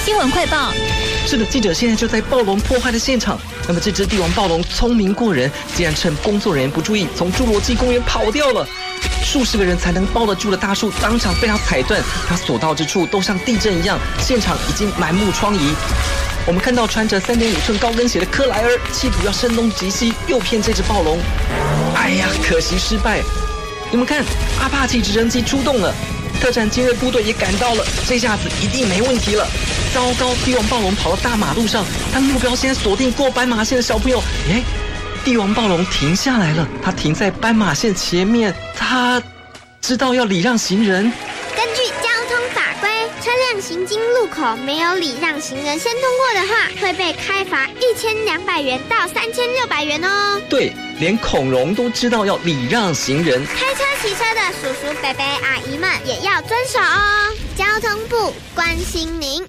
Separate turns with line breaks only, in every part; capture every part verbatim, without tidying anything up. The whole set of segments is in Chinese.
新闻快报。
是的，记者现在就在暴龙破坏的现场。那么这只帝王暴龙聪明过人，竟然趁工作人员不注意，从侏罗纪公园跑掉了。数十个人才能抱得住的大树，当场被它踩断。它所到之处都像地震一样，现场已经满目疮痍。我们看到穿着三点五寸高跟鞋的克莱尔，企图要声东击西，诱骗这只暴龙。哎呀，可惜失败。你们看，阿帕奇直升机出动了。特战精锐部队也赶到了，这下子一定没问题了。糟糕，帝王暴龙跑到大马路上，他目标现在锁定过斑马线的小朋友。诶，帝王暴龙停下来了，他停在斑马线前面，他知道要礼让行人。
根据交通法规，车辆行经路口没有礼让行人先通过的话，会被开罚一千两百元到三千六百元哦。
对，连孔融都知道要礼让行人。
开车骑车的叔叔伯伯阿姨们也要遵守哦。交通部关心您。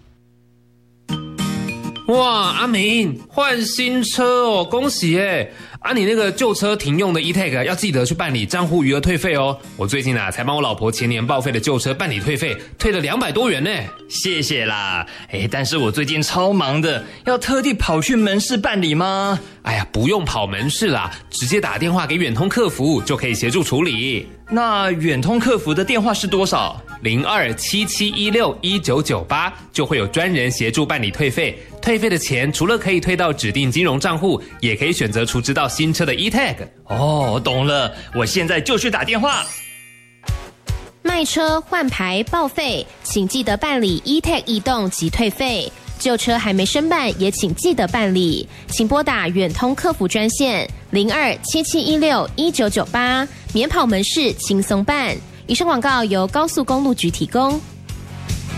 哇，阿明换新车哦，恭喜耶！啊，你那个旧车停用的 E-Tag 要记得去办理账户余额退费哦。我最近啊才帮我老婆前年报废的旧车办理退费，退了两百多元呢。
谢谢啦。哎，但是我最近超忙的，要特地跑去门市办理吗？
哎呀，不用跑门市啦，直接打电话给远通客服就可以协助处理。
那远通客服的电话是多少？
零二七七一六一九九八，就会有专人协助办理退费。退费的钱除了可以退到指定金融账户，也可以选择储值到新车的 E-Tag。
哦，懂了，我现在就去打电话。
卖车、换牌、报废，请记得办理 E-Tag 异动及退费。旧车还没申办，也请记得办理。请拨打远通客服专线零二七七一六一九九八，免跑门市轻松办。以上广告由高速公路局提供。